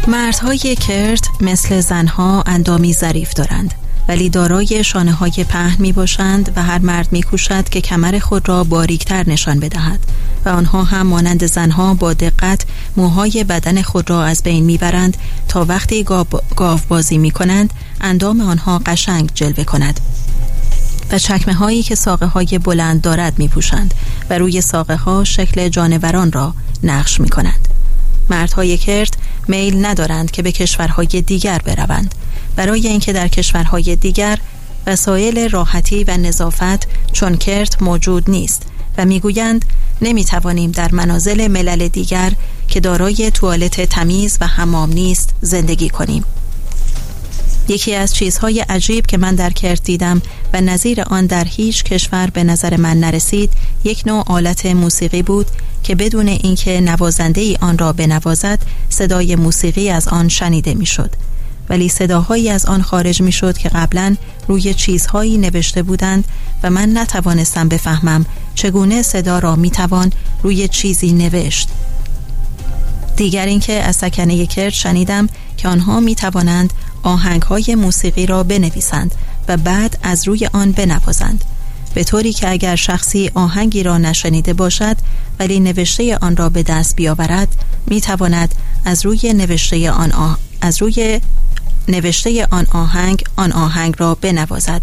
مردهای کرد مثل زنها اندامی ظریف دارند، ولی دارای شانه های پهن می باشند و هر مرد می کوشد که کمر خود را باریکتر نشان بدهد و آنها هم مانند زنها با دقت موهای بدن خود را از بین می برند تا وقتی گاو بازی می کنند اندام آنها قشنگ جلوه کند و چکمه هایی که ساقه های بلند دارد می پوشند و روی ساقه ها شکل جانوران را نقش می کنند. مردهای کرد میل ندارند که به کشورهای دیگر بروند، برای اینکه در کشورهای دیگر وسایل راحتی و نظافت چون کرد موجود نیست و میگویند نمیتوانیم در منازل ملل دیگر که دارای توالت تمیز و حمام نیست زندگی کنیم. یکی از چیزهای عجیب که من در کرد دیدم و نظیر آن در هیچ کشور به نظر من نرسید یک نوع آلت موسیقی بود که بدون اینکه نوازنده ای آن را بنوازد صدای موسیقی از آن شنیده میشد، ولی صداهایی از آن خارج میشد که قبلا روی چیزهایی نوشته بودند و من نتوانستم بفهمم چگونه صدا را میتوان روی چیزی نوشت. دیگر اینکه از سکنه کرد شنیدم که آنها میتوانند آهنگهای موسیقی را بنویسند و بعد از روی آن بنوازند، به طوری که اگر شخصی آهنگی را نشنیده باشد ولی نوشته آن را به دست بیاورد میتواند از روی نوشته آن آهنگ را بنوازد.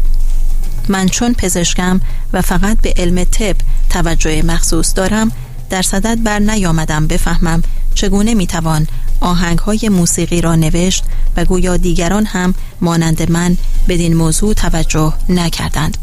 من چون پزشکم و فقط به علم طب توجه مخصوص دارم در صدد بر نیامدم بفهمم چگونه میتوان آهنگهای موسیقی را نوشت و گویا دیگران هم مانند من بدین موضوع توجه نکردند.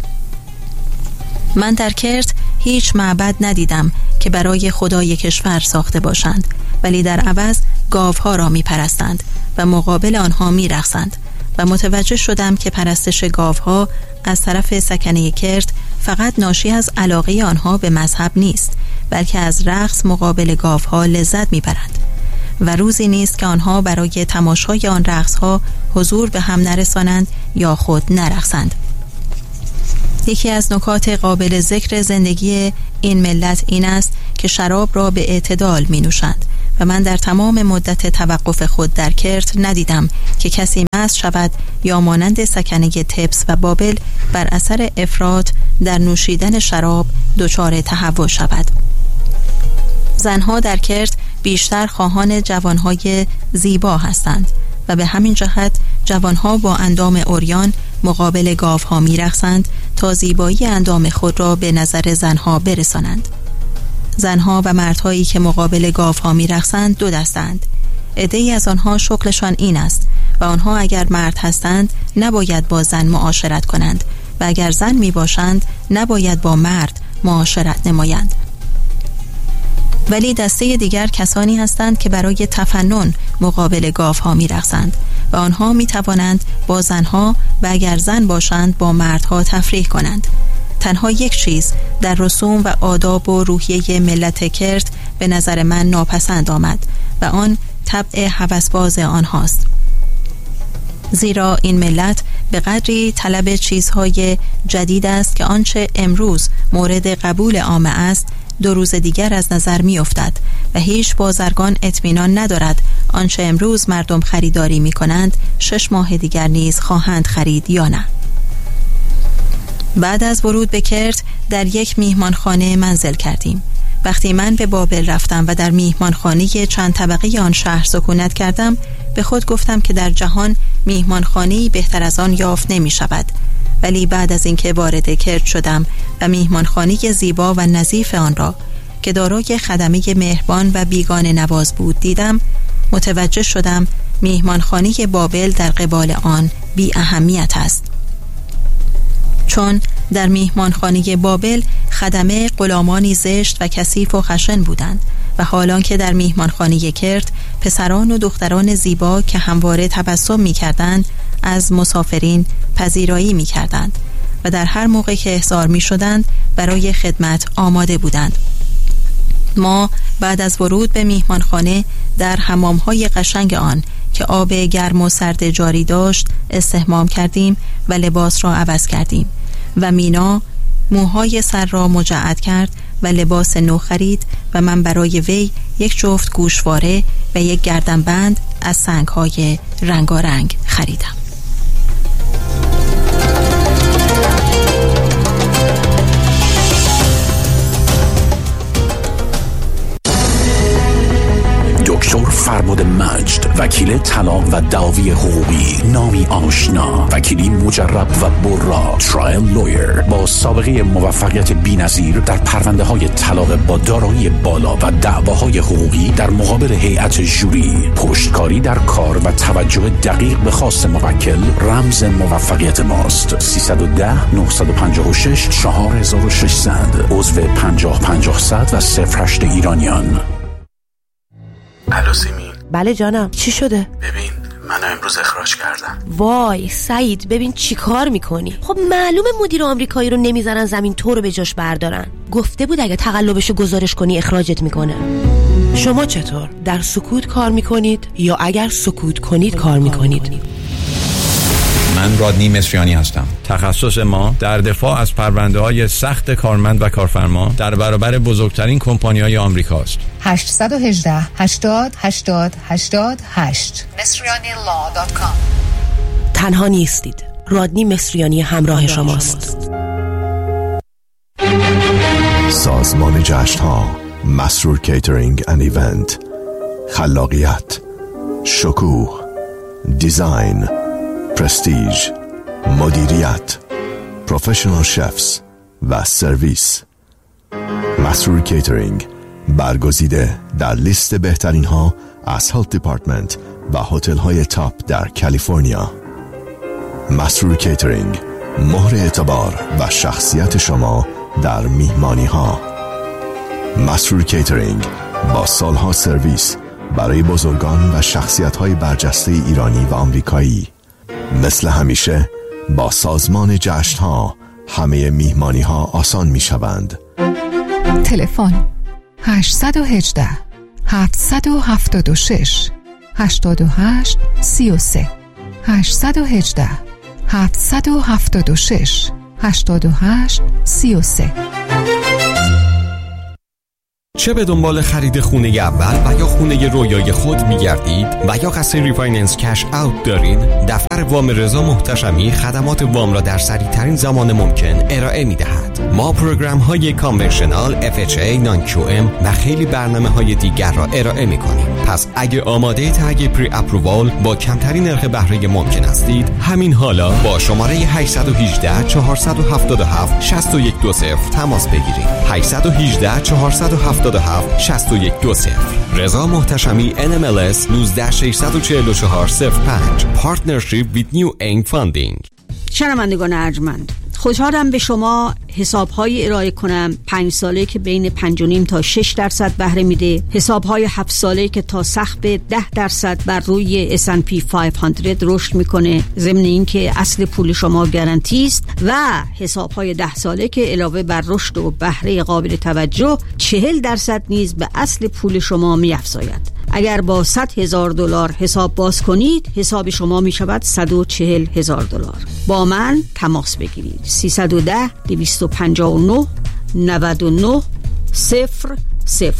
من در کرد هیچ معبد ندیدم که برای خدای کشور ساخته باشند، ولی در عوض گاوها را می پرستند و مقابل آنها می رقصند و متوجه شدم که پرستش گاوها از طرف سکنه کرد فقط ناشی از علاقه آنها به مذهب نیست، بلکه از رقص مقابل گاوها لذت می برند و روزی نیست که آنها برای تماشای آن رقصها حضور به هم نرسانند یا خود نرقصند. یکی از نکات قابل ذکر زندگی این ملت این است که شراب را به اعتدال می نوشند و من در تمام مدت توقف خود در کرد ندیدم که کسی مست شود یا مانند سکنه طبس و بابل بر اثر افراط در نوشیدن شراب دچار تهوع شود. زنها در کرد بیشتر خواهان جوانهای زیبا هستند و به همین جهت جوانها با اندام عریان مقابل گاوها می‌رقصند تا زیبایی اندام خود را به نظر زنها برسانند. زنها و مردهایی که مقابل گاوها می‌رقصند دو دستند. عده‌ای از آنها شغلشان این است و آنها اگر مرد هستند نباید با زن معاشرت کنند و اگر زن میباشند نباید با مرد معاشرت نمایند. ولی دسته دیگر کسانی هستند که برای تفنن مقابل گاوها می‌رقصند و آنها می‌توانند با زنها و اگر زن باشند با مردها تفریح کنند. تنها یک چیز در رسوم و آداب و روحیه ملت کرد به نظر من ناپسند آمد و آن طبع هوسباز آنهاست. زیرا این ملت به قدری طلب چیزهای جدید است که آنچه امروز مورد قبول عامه است 2 روز دیگر از نظر می افتد و هیچ بازرگان اطمینان ندارد آنچه امروز مردم خریداری می کنند 6 ماه دیگر نیز خواهند خرید یا نه. بعد از ورود به کرد در یک میهمانخانه منزل کردیم. وقتی من به بابل رفتم و در میهمانخانه چند طبقه آن شهر سکونت کردم به خود گفتم که در جهان میهمانخانه‌ای بهتر از آن یافت نمی شود. ولی بعد از اینکه وارد کرد شدم و میهمانخانه زیبا و نظیف آن را که دارای خدمه مهربان و بیگانه نواز بود دیدم، متوجه شدم میهمانخانه بابل در قبال آن بی اهمیت است. چون در میهمانخانه بابل خدمه غلامانی زشت و کثیف و خشن بودند و حالان که در میهمانخانه کرد پسران و دختران زیبا که همواره تبسم می‌کردند از مسافرین پذیرایی می‌کردند و در هر موقع که احضار می‌شدند برای خدمت آماده بودند. ما بعد از ورود به میهمانخانه در حمام‌های قشنگ آن که آب گرم و سرد جاری داشت استحمام کردیم و لباس را عوض کردیم و مینا موهای سر را مجعد کرد و لباس نو خرید و من برای وی یک جفت گوشواره و یک گردنبند از سنگ‌های رنگارنگ خریدم. دکتر فرباد مجد، وکیل طلاق و دعاوی حقوقی، نامی آشنا، وکیلی مجرب و برا، ترایل لویر با سابقه موفقیت بی‌نظیر در پرونده‌های طلاق با دارایی بالا و دعواهای حقوقی در مقابل هیئت ژوری. پشتکاری در کار و توجه دقیق به خواست موکل رمز موفقیت ماست. 310 956 4600 عضو 50-50 و 08 ایرانیان. الو سیمین. بله جانم، چی شده؟ ببین منو امروز اخراج کردن. وای سعید، ببین چی کار میکنی؟ خب معلومه مدیر آمریکایی رو نمیذارن زمین تو رو به جاش بردارن. گفته بود اگه تقلبشو گزارش کنی اخراجت میکنه. شما چطور؟ در سکوت کار میکنید یا اگر سکوت کنید کار میکنید؟ من رادنی مصریانی هستم. تخصص ما در دفاع از پرونده‌های سخت کارمند و کارفرما در برابر بزرگترین کمپانی‌های آمریکاست. 818 80 80 88 مصریanilaw.com. تنها نیستید. رادنی مصریانی همراه شماست. سازمان جشن‌ها، مسرور کیترینگ اند ایونت، خلاقیت، شکوه، دیزاین، پرستیژ، مدیریت، پروفشنال شفز و سرویس. مسرور کیترینگ برگزیده در لیست بهترین ها از هلت دیپارتمنت و هتل های تاپ در کالیفرنیا. مسرور کیترینگ، مهر اعتبار و شخصیت شما در میهمانی ها. مسرور کیترینگ با سالها سرویس برای بزرگان و شخصیت های برجسته ایرانی و آمریکایی. مثل همیشه با سازمان جشن‌ها همه میهمانی‌ها آسان می‌شوند. تلفن 818 776 88 33 818 776 88 33. چه به دنبال خرید خونه اول و یا خونه رویای خود می‌گردید و یا قصد ریفایننس کش اوت دارید؟ دفتر وام رضا محتشمی خدمات وام را در سریع‌ترین زمان ممکن ارائه می‌دهد. ما پروگرام‌های کانونشنال، FHA، نان QM و خیلی برنامه‌های دیگر را ارائه می‌کنیم. پس اگه آماده تگ پری اپرووال با کمترین نرخ بهره ممکن هستید، همین حالا با شماره 818 477 6120 تماس بگیرید. 818 477 6120. رضا محتشمی NMLS 1964405. Partnership with New Aim Funding. شنوندگان ارجمند، خوشحالم به شما حساب‌های ارائه کنم 5 ساله که بین 5.5 تا 6% بهره میده، حساب‌های 7 ساله که تا سقف 10% بر روی S&P 500 رشد میکنه، ضمن اینکه اصل پول شما گارانتی است، و حساب‌های 10 ساله که علاوه بر رشد و بهره قابل توجه 40% نیز به اصل پول شما می‌افزاید. اگر با $100,000 حساب باز کنید، حساب شما می شود $140,000. با من تماس بگیرید. 310 259 99 00.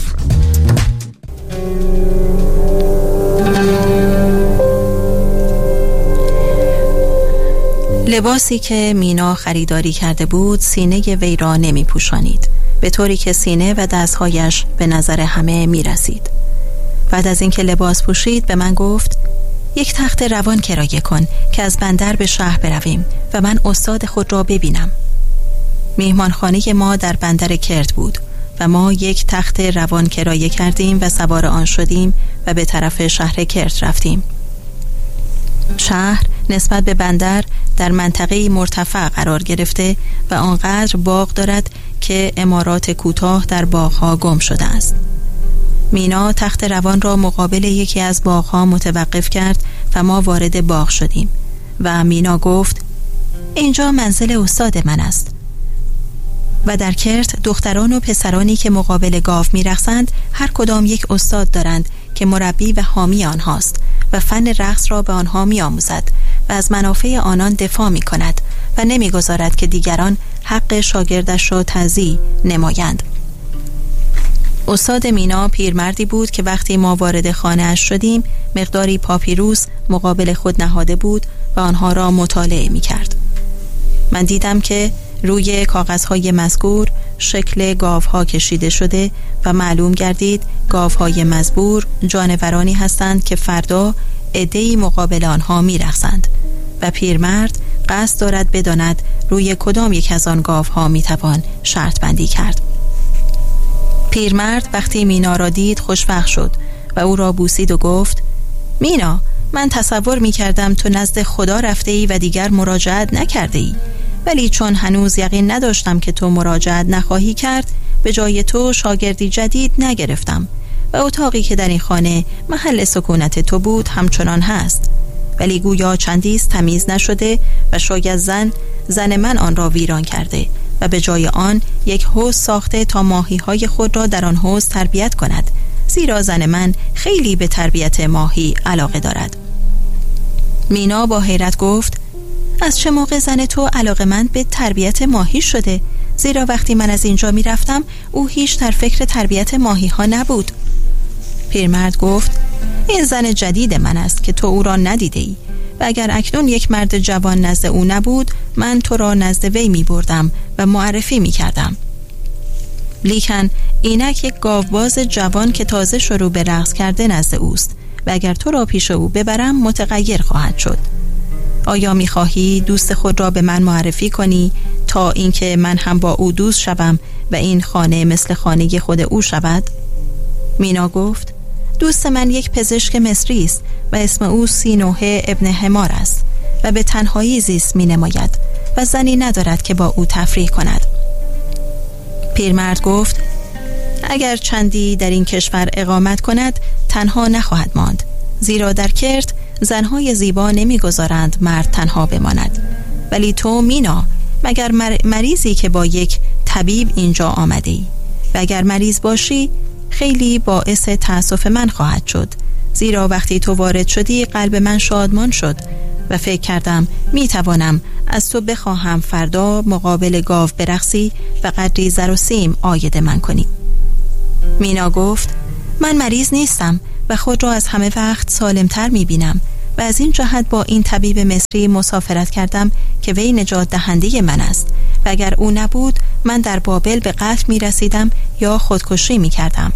لباسی که مینا خریداری کرده بود سینه وی را نمی پوشانید، به طوری که سینه و دستهایش به نظر همه می رسید. بعد از اینکه لباس پوشید به من گفت یک تخت روان کرایه کن که از بندر به شهر برویم و من استاد خود را ببینم. میهمانخانه ما در بندر کرد بود و ما یک تخت روان کرایه کردیم و سوار آن شدیم و به طرف شهر کرد رفتیم. شهر نسبت به بندر در منطقه مرتفع قرار گرفته و آنقدر باغ دارد که عمارات کوتاه در باغ‌ها گم شده است. مینا تخت روان را مقابل یکی از باغ‌ها متوقف کرد و ما وارد باغ شدیم و مینا گفت اینجا منزل استاد من است. و در کرت دختران و پسرانی که مقابل گاو می‌رقصند هر کدام یک استاد دارند که مربی و حامی آنهاست و فن رقص را به آنها می‌آموزد و از منافع آنان دفاع می‌کند و نمی‌گذارد که دیگران حق شاگردش را تضییع نمایند. استاد مینا پیرمردی بود که وقتی ما وارد خانه اش شدیم مقداری پاپیروس مقابل خود نهاده بود و آنها را مطالعه می کرد. من دیدم که روی کاغذهای مذکور شکل گاوها کشیده شده و معلوم گردید گاوهای مزبور جانورانی هستند که فردا عده‌ای مقابل آنها می رقصند و پیرمرد قصد دارد بداند روی کدام یک از آن گاوها می توان شرط بندی کرد. پیرمرد وقتی مینا را دید خوشوقت شد و او را بوسید و گفت: مینا، من تصور می کردم تو نزد خدا رفته ای و دیگر مراجعت نکرده ای، ولی چون هنوز یقین نداشتم که تو مراجعت نخواهی کرد به جای تو شاگردی جدید نگرفتم و اتاقی که در این خانه محل سکونت تو بود همچنان هست، ولی گویا چندیست تمیز نشده و شاید زن من آن را ویران کرده و به جای آن یک حوض ساخته تا ماهی‌های خود را در آن حوض تربیت کند، زیرا زن من خیلی به تربیت ماهی علاقه دارد. مینا با حیرت گفت: از چه موقع زن تو علاقه‌مند به تربیت ماهی شده؟ زیرا وقتی من از اینجا می رفتم او هیچ در فکر تربیت ماهی ها نبود. پیرمرد گفت: این زن جدید من است که تو او را ندیده ای و اگر اکنون یک مرد جوان نزد او نبود من تو را نزد وی می بردم و معرفی می کردم. لیکن اینک یک گاوباز جوان که تازه شروع به رقص کرده نزد اوست و اگر تو را پیش او ببرم متغیر خواهد شد. آیا می خواهی دوست خود را به من معرفی کنی تا اینکه من هم با او دوست شوم و این خانه مثل خانه خود او شود؟ مینا گفت: دوست من یک پزشک مصری است و اسم او سینوحه ابن حمار است و به تنهایی زیست می نماید و زنی ندارد که با او تفریح کند. پیرمرد گفت: اگر چندی در این کشور اقامت کند تنها نخواهد ماند، زیرا در کرت زنهای زیبا نمیگذارند مرد تنها بماند. ولی تو مینا، مگر مریضی که با یک طبیب اینجا آمده ای؟ و اگر مریض باشی خیلی باعث تأسف من خواهد شد، زیرا وقتی تو وارد شدی قلب من شادمان شد و فکر کردم میتوانم از تو بخواهم فردا مقابل گاو برقصی و قدری زر و سیم عاید من کنی. مینا گفت: من مریض نیستم و خود را از همه وقت سالمتر میبینم و از این جهت با این طبیب مصری مسافرت کردم که وی نجات دهنده من است و اگر او نبود من در بابل به قتل میرسیدم یا خودکشی میکردم.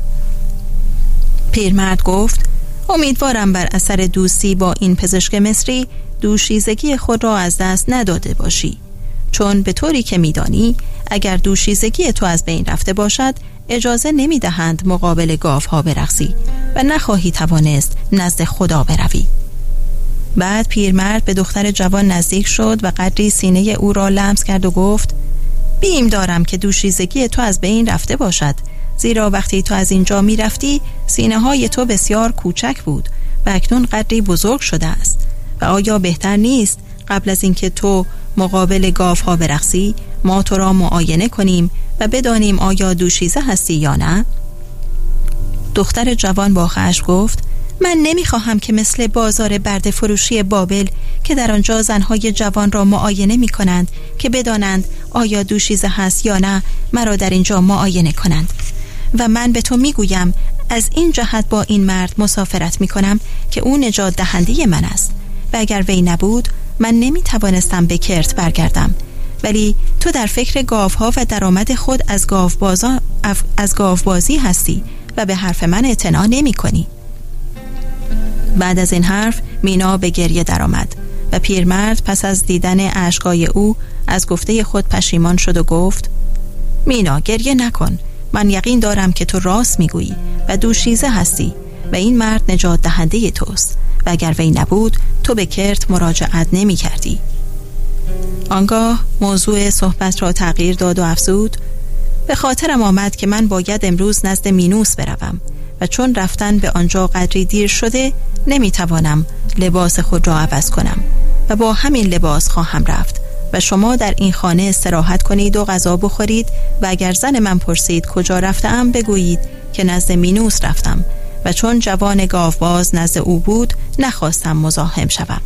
پیرمرد گفت: امیدوارم بر اثر دوستی با این پزشک مصری دوشیزگی خود را از دست نداده باشی، چون به طوری که میدانی اگر دوشیزگی تو از بین رفته باشد اجازه نمیدهند مقابل گاوها برقصی و نخواهی توانست نزد خدا بروی. بعد پیرمرد به دختر جوان نزدیک شد و قدری سینه او را لمس کرد و گفت: بیم دارم که دوشیزگی تو از بین رفته باشد، زیرا وقتی تو از اینجا می رفتی سینه های تو بسیار کوچک بود و اکنون قدری بزرگ شده است و آیا بهتر نیست قبل از اینکه تو مقابل گاوها برقصی ما تو را معاینه کنیم و بدانیم آیا دوشیزه هستی یا نه؟ دختر جوان با خشم گفت: من نمیخواهم که مثل بازار برده فروشی بابل که در آنجا زنهای جوان را معاینه می کنند که بدانند آیا دوشیزه هست یا نه مرا در اینجا معاینه کنند. و من به تو میگویم از این جهت با این مرد مسافرت می کنم که او نجات دهنده من است و اگر وی نبود من نمی توانستم به کرت برگردم، ولی تو در فکر گاوها و درآمد خود از گاوبازی هستی و به حرف من اعتنا نمی کنی. بعد از این حرف مینا به گریه درآمد و پیرمرد پس از دیدن اشکای او از گفته خود پشیمان شد و گفت: مینا گریه نکن، من یقین دارم که تو راست میگویی و دوشیزه هستی و این مرد نجات دهنده توست و اگر وی نبود تو به کرت مراجعت نمی کردی. آنگاه موضوع صحبت را تغییر داد و افزود: به خاطرم آمد که من باید امروز نزد مینوس بروم و چون رفتن به آنجا قدری دیر شده نمیتوانم لباس خود را عوض کنم و با همین لباس خواهم رفت و شما در این خانه استراحت کنید و غذا بخورید و اگر زن من پرسید کجا رفتم بگویید که نزد مینوس رفتم و چون جوان گاوباز نزد او بود نخواستم مزاحم شوم.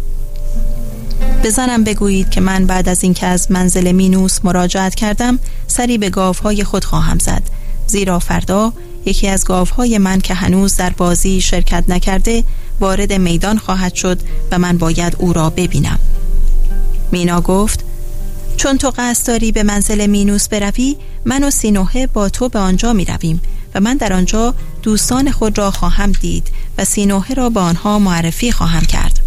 به زنم بگویید که من بعد از اینکه از منزل مینوس مراجعت کردم سری به گاوهای خود خواهم زد، زیرا فردا یکی از گاوهای من که هنوز در بازی شرکت نکرده وارد میدان خواهد شد و من باید او را ببینم. مینا گفت چون تو قصد داری به منزل مینوس بروی، من و سینوهه با تو به آنجا می رویم و من در آنجا دوستان خود را خواهم دید و سینوهه را به آنها معرفی خواهم کرد.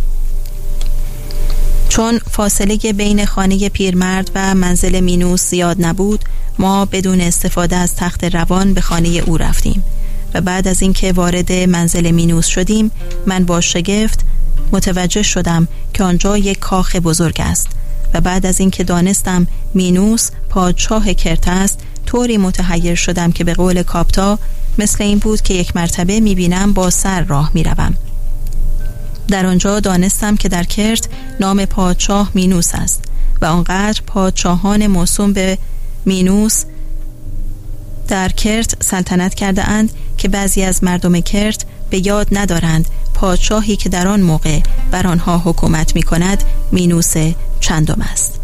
چون فاصله بین خانه پیرمرد و منزل مینوس زیاد نبود، ما بدون استفاده از تخت روان به خانه او رفتیم و بعد از اینکه وارد منزل مینوس شدیم، من با شگفت متوجه شدم که آنجا یک کاخ بزرگ است و بعد از اینکه دانستم مینوس پادشاه کرت است، طوری متحیر شدم که به قول کاپتا مثل این بود که یک مرتبه میبینم با سر راه میروم. در آنجا دانستم که در کرت نام پادشاه مینوس است و آنقدر پادشاهان موسوم به مینوس در کرت سلطنت کرده اند که بعضی از مردم کرت به یاد ندارند پادشاهی که در آن موقع بر آنها حکومت می کند مینوس چندم است.